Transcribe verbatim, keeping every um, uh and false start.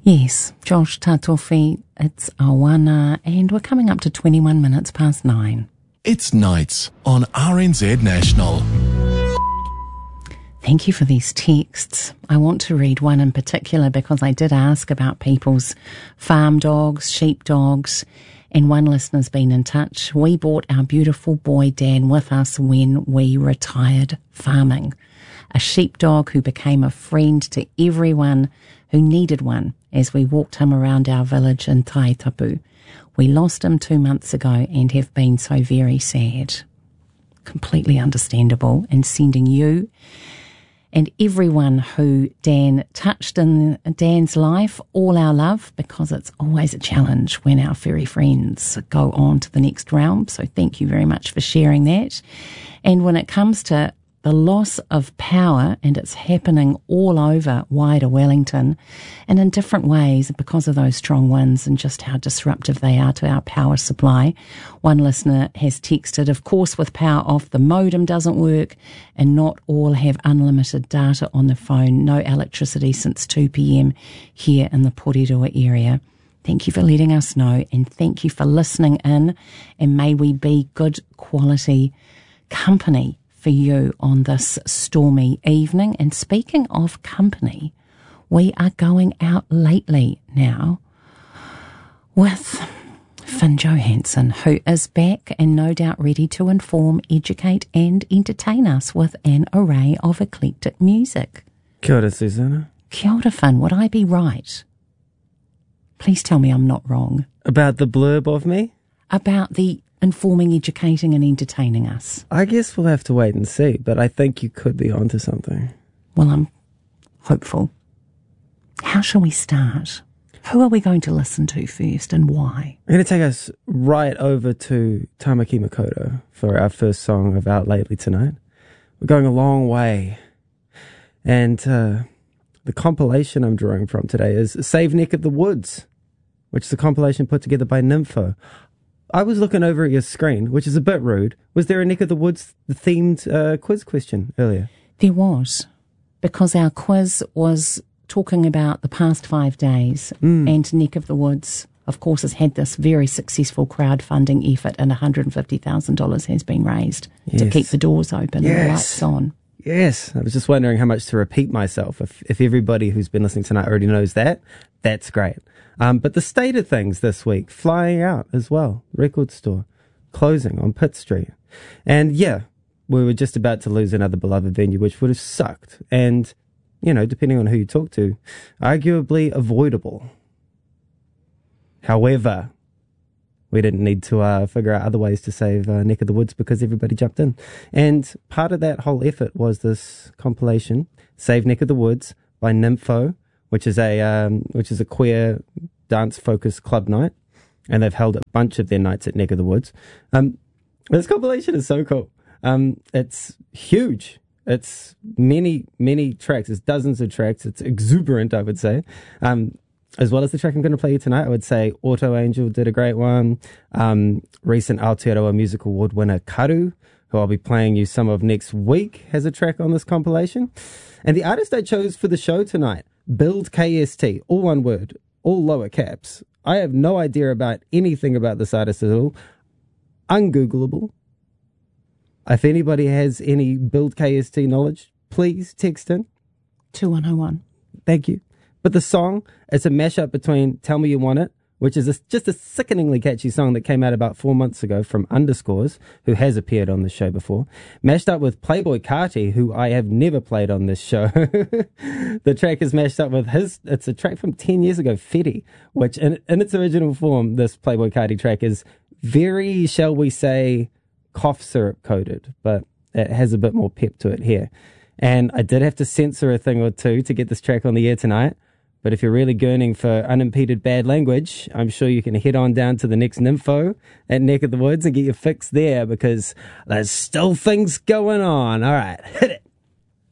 Yes, Josh Tatofi, it's Awana, and we're coming up to twenty-one minutes past nine. It's Nights on R N Z National. Thank you for these texts. I want to read one in particular because I did ask about people's farm dogs, sheep dogs, and one listener's been in touch. We brought our beautiful boy Dan with us when we retired farming. A sheepdog who became a friend to everyone who needed one as we walked him around our village in Taitapu. We lost him two months ago and have been so very sad. Completely understandable, and sending you and everyone who Dan touched in Dan's life all our love, because it's always a challenge when our furry friends go on to the next realm. So thank you very much for sharing that. And when it comes to the loss of power, and it's happening all over wider Wellington and in different ways because of those strong winds and just how disruptive they are to our power supply. One listener has texted, of course, with power off, the modem doesn't work and not all have unlimited data on the phone. No electricity since two p.m. here in the Porirua area. Thank you for letting us know, and thank you for listening in, and may we be good quality company for you on this stormy evening. And speaking of company, we are going out lately now with Finn Johansson, who is back and no doubt ready to inform, educate and entertain us with an array of eclectic music. Kia ora, Susanna. Kia ora, Finn. Would I be right? Please tell me I'm not wrong. About the blurb of me? About the informing, educating and entertaining us. I guess we'll have to wait and see, but I think you could be onto something. Well, I'm hopeful. How shall we start? Who are we going to listen to first and why? I'm going to take us right over to Tamaki Makaurau for our first song of Out Lately tonight. We're going a long way. And uh, the compilation I'm drawing from today is Save Neck of the Woods, which is a compilation put together by Nympho. I was looking over at your screen, which is a bit rude. Was there a Neck of the Woods themed uh, quiz question earlier? There was, because our quiz was talking about the past five days, mm. and Neck of the Woods, of course, has had this very successful crowdfunding effort, and one hundred fifty thousand dollars has been raised yes. to keep the doors open yes. and the lights on. Yes, I was just wondering how much to repeat myself. If, if everybody who's been listening tonight already knows that, that's great. Um, but the state of things this week, flying out as well, record store, closing on Pitt Street. And yeah, we were just about to lose another beloved venue, which would have sucked. And, you know, depending on who you talk to, arguably avoidable. However, we didn't need to uh, figure out other ways to save uh, Neck of the Woods because everybody jumped in. And part of that whole effort was this compilation, Save Neck of the Woods by Nympho, which is a um, which is a queer dance-focused club night, and they've held a bunch of their nights at Neck of the Woods. Um, this compilation is so cool. Um, it's huge. It's many, many tracks. It's dozens of tracks. It's exuberant, I would say. Um, as well as the track I'm going to play you tonight, I would say Auto Angel did a great one. Um, recent Aotearoa Music Award winner Karu, who I'll be playing you some of next week, has a track on this compilation. And the artist I chose for the show tonight, Build K S T, all one word, all lower caps. I have no idea about anything about this artist at all. Ungoogleable. If anybody has any Build K S T knowledge, please text in. two one oh one. Thank you. But the song, it's a mashup between Tell Me You Want It, which is a, just a sickeningly catchy song that came out about four months ago from Underscores, who has appeared on this show before, mashed up with Playboy Carti, who I have never played on this show. The track is mashed up with his, it's a track from ten years ago, Fetty, which in, in its original form, this Playboy Carti track is very, shall we say, cough syrup coated, but it has a bit more pep to it here. And I did have to censor a thing or two to get this track on the air tonight. But if you're really gurning for unimpeded bad language, I'm sure you can head on down to the next Nympho at Neck of the Woods and get your fix there, because there's still things going on. All right, hit it.